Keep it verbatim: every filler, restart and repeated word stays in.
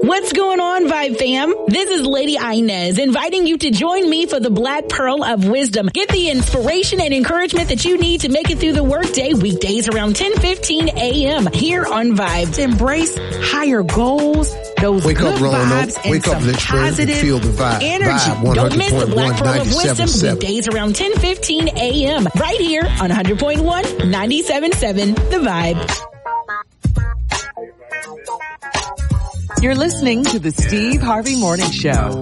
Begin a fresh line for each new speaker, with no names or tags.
What's going on, Vibe fam? This is Lady Inez inviting you to join me for the Black Pearl of Wisdom. Get the inspiration and encouragement that you need to make it through the workday weekdays around ten fifteen a.m. here on Vibe. To embrace higher goals, those
Wake
good
up, Roanoke.
vibes, and
Wake up,
some
Lynchburg, and
positive
feel the vibe.
energy.
Vibe
Don't miss the Black Pearl of Wisdom
ninety-seven point one
weekdays around ten fifteen a.m. right here on one hundred point one, ninety-seven point seven The Vibe.
You're listening to the Steve Harvey Morning Show.